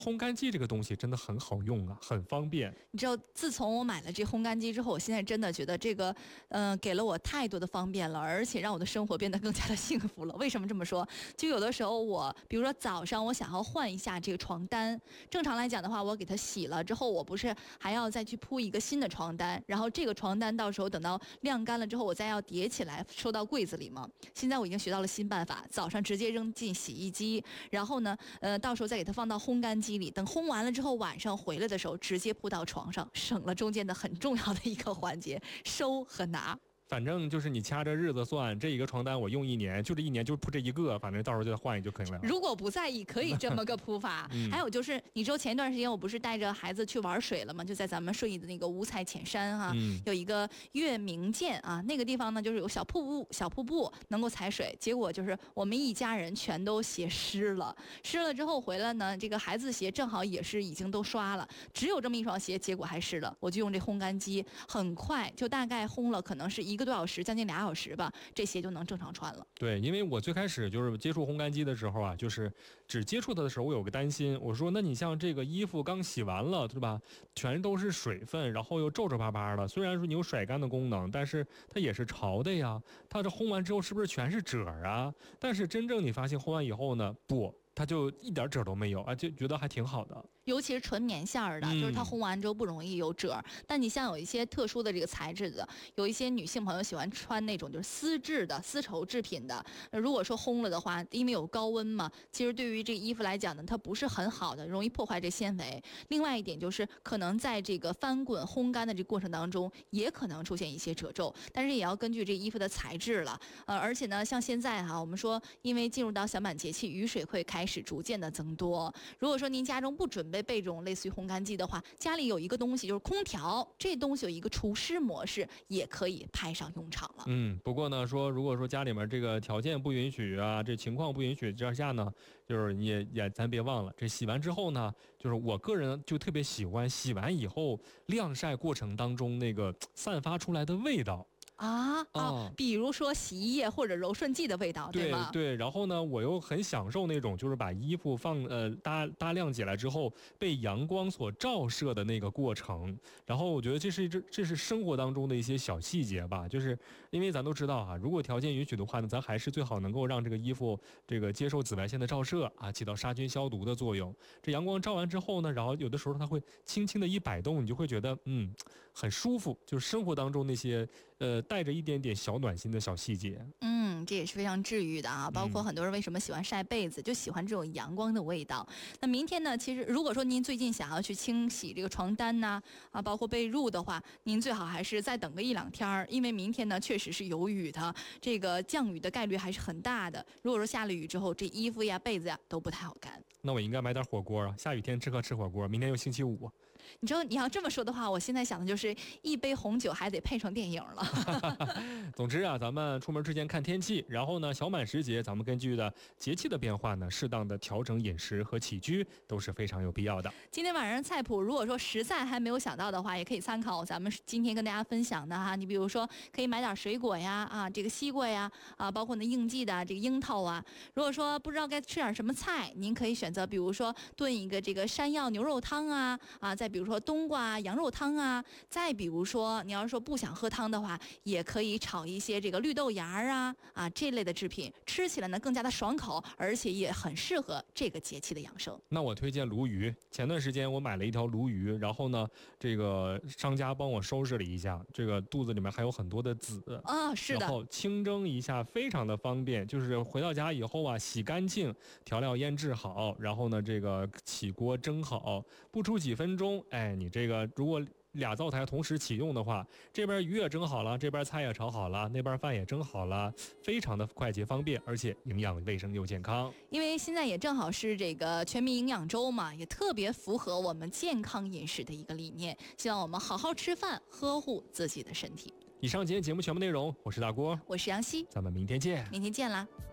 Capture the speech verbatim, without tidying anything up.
烘干机这个东西真的很好用啊，很方便。 你知道，自从我买了这烘干机之后，我现在真的觉得这个，嗯、呃，给了我太多的方便了，而且让我的生活变得更加的幸福了。为什么这么说？就有的时候我，比如说早上我想要换一下这个床单，正常来讲的话，我给它洗了之后，我不是还要再去铺一个新的床单，然后这个床单到时候等到晾干了之后，我再要叠起来收到柜子里吗？现在我已经学到了新办法，早上直接扔进洗衣机，然后呢，呃，到时候再给它放到烘干机里，等烘完了之后，晚上回来的时候直接铺到床上，省了中间的很重要的一个环节，收和拿。 反正就是你掐着日子算，这一个床单我用一年，就这一年就铺这一个，反正到时候就再换一就可以了。 如果不在意，可以这么个铺法。嗯、还有就是，你知道前一段时间我不是带着孩子去玩水了吗？就在咱们顺义的那个五彩浅山哈、啊嗯，有一个月明涧啊，那个地方呢就是有小瀑布，小瀑布能够踩水。结果就是我们一家人全都鞋湿了，湿了之后回来呢，这个孩子鞋正好也是已经都刷了，只有这么一双鞋，结果还湿了。我就用这烘干机，很快就大概烘了，可能是一个。一个多小时，将近俩小时吧，这鞋就能正常穿了。 对，因为我最开始就是接触烘干机的时候啊，就是只接触它的时候，我有个担心，我说，那你像这个衣服刚洗完了，对吧？全都是水分，然后又皱皱巴巴的。虽然说你有甩干的功能，但是它也是潮的呀。它这烘完之后是不是全是褶啊？但是真正你发现烘完以后呢，不。它就一点褶都没有啊，就觉得还挺好的。 尤其是纯棉线的，就是它烘完之后不容易有褶、嗯。但你像有一些特殊的这个材质的，有一些女性朋友喜欢穿那种就是丝质的丝绸制品的。如果说烘了的话，因为有高温嘛，其实对于这个衣服来讲呢，它不是很好的，容易破坏这纤维。另外一点就是可能在这个翻滚烘干的这个过程当中，也可能出现一些褶皱，但是也要根据这衣服的材质了。呃，而且呢，像现在哈、啊，我们说因为进入到小满节气，雨水会开始。开始逐渐的增多。如果说您家中不准备备这种类似于烘干机的话，家里有一个东西就是空调，这东西有一个除湿模式，也可以派上用场了。 嗯，不过呢，说如果说家里面这个条件不允许啊，这情况不允许之下呢，就是你也也咱别忘了，这洗完之后呢，就是我个人就特别喜欢洗完以后晾晒过程当中那个散发出来的味道。 啊啊，比如说洗衣液或者柔顺剂的味道， 对吗？ 对，然后呢，我又很享受那种就是把衣服放呃搭搭晾起来之后被阳光所照射的那个过程。然后我觉得这是这这是生活当中的一些小细节吧，就是因为咱都知道啊，如果条件允许的话呢，咱还是最好能够让这个衣服这个接受紫外线的照射啊，起到杀菌消毒的作用。这阳光照完之后呢，然后有的时候它会轻轻的一摆动，你就会觉得嗯很舒服，就是生活当中那些呃。带着一点点小暖心的小细节， 嗯，这也是非常治愈的啊。包括很多人为什么喜欢晒被子，嗯、就喜欢这种阳光的味道。那明天呢？其实如果说您最近想要去清洗这个床单呐、啊，啊，包括被褥的话，您最好还是再等个一两天儿，因为明天呢确实是有雨的，这个降雨的概率还是很大的。如果说下了雨之后，这衣服呀、被子呀都不太好干。 那我应该买点火锅啊！下雨天吃喝吃火锅，明天又星期五。 你知道你要这么说的话，我现在想的就是一杯红酒还得配成电影了。 总之啊，咱们出门之前看天气，然后呢，小满时节，咱们根据的节气的变化呢，适当的调整饮食和起居都是非常有必要的。 今天晚上菜谱，如果说实在还没有想到的话，也可以参考咱们今天跟大家分享的哈。你比如说，可以买点水果呀，啊，这个西瓜呀，啊，包括那应季的这个樱桃啊。如果说不知道该吃点什么菜，您可以选择，比如说炖一个这个山药牛肉汤啊，啊，再比如说冬瓜羊肉汤啊，再比如说你要是说不想喝汤的话，也可以炒一些这个绿豆芽啊啊这类的制品，吃起来呢更加的爽口，而且也很适合这个节气的养生。 那我推荐鲈鱼，前段时间我买了一条鲈鱼，然后呢，这个商家帮我收拾了一下，这个肚子里面还有很多的籽啊，是的， 然后清蒸一下，非常的方便，就是回到家以后啊，洗干净，调料腌制好，然后呢，这个起锅蒸好，不出几分钟，哎，你这个如果俩灶台同时启用的话，这边鱼也蒸好了，这边菜也炒好了，那边饭也蒸好了，非常的快捷方便，而且营养卫生又健康。 因为现在也正好是这个全民营养周嘛，也特别符合我们健康饮食的一个理念，希望我们好好吃饭，呵护自己的身体。 以上今天节目全部内容，我是大郭， 我是杨希， 咱们明天见， 明天见啦。